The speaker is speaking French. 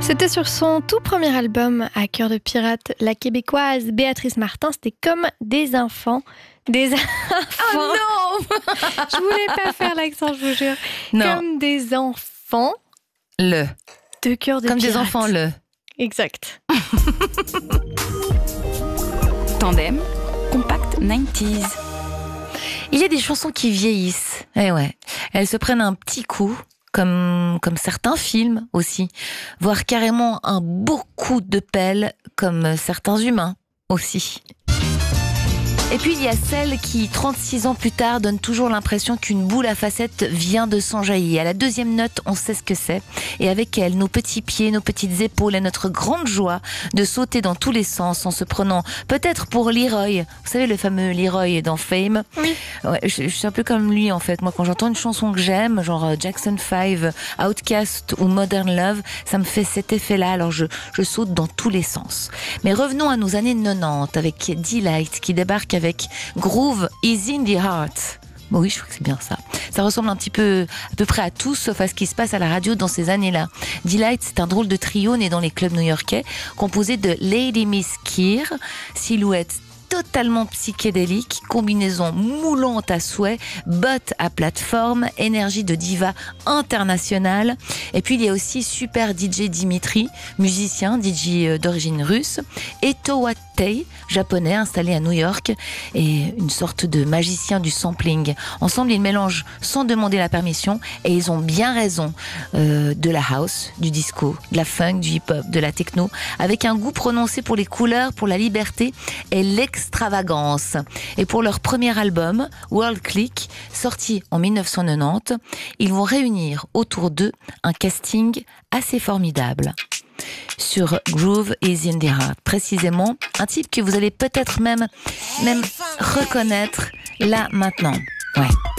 C'était sur son tout premier album à cœur de pirate, la québécoise Béatrice Martin. C'était comme des enfants. Des enfants. Oh non. Je voulais pas faire l'accent, je vous jure. Non. Comme des enfants. Le. De cœur de Comme pirate. des enfants, le. Exact. Tandem, compact 90s. Il y a des chansons qui vieillissent. Eh ouais. Elles se prennent un petit coup. Comme certains films aussi, voire carrément un beau coup de pelle comme certains humains aussi. Et puis il y a celle qui, 36 ans plus tard, donne toujours l'impression qu'une boule à facettes vient de s'enjailler. À la deuxième note, on sait ce que c'est. Et avec elle, nos petits pieds, nos petites épaules et notre grande joie de sauter dans tous les sens en se prenant peut-être pour Leroy. Vous savez, le fameux Leroy dans Fame. Oui. Ouais, je suis un peu comme lui en fait. Moi, quand j'entends une chanson que j'aime, genre Jackson 5, Outkast ou Modern Love, ça me fait cet effet-là. Alors je saute dans tous les sens. Mais revenons à nos années 90 avec Delight qui débarque avec Groove is in the Heart. Bon, oui, je crois que c'est bien ça. Ça ressemble un petit peu, à peu près à tout, sauf à ce qui se passe à la radio dans ces années-là. Delight, c'est un drôle de trio né dans les clubs new-yorkais, composé de Lady Miss Keir, silhouette totalement psychédélique, combinaison moulante à souhait, bottes à plateforme, énergie de diva internationale. Et puis il y a aussi super DJ Dimitri, musicien, DJ d'origine russe, et Towatei, japonais installé à New York, et une sorte de magicien du sampling. Ensemble, ils mélangent sans demander la permission, et ils ont bien raison, de la house, du disco, de la funk, du hip-hop, de la techno, avec un goût prononcé pour les couleurs, pour la liberté et l'extravagance. Et pour leur premier album, World Click, sorti en 1990, ils vont réunir autour d'eux un casting assez formidable. Sur Groove is in the Heart, précisément, un type que vous allez peut-être même reconnaître là maintenant. Ouais.